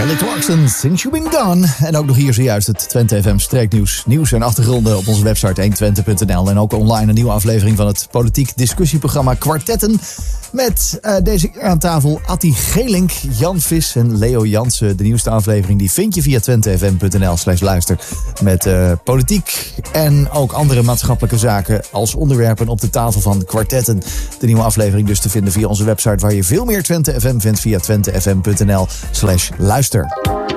Kelly Clarkson, Since You've Been Gone. En ook nog hier zojuist het Twente FM streeknieuws. Nieuws en achtergronden op onze website 120.nl. En ook online een nieuwe aflevering van het politiek discussieprogramma Kwartetten. Met deze keer aan tafel Atti Geelink, Jan Vis en Leo Jansen. De nieuwste aflevering die vind je via twentefm.nl/luister. Met politiek en ook andere maatschappelijke zaken als onderwerpen op de tafel van Kwartetten. De nieuwe aflevering dus te vinden via onze website, waar je veel meer Twente FM vindt via twentefm.nl/luister.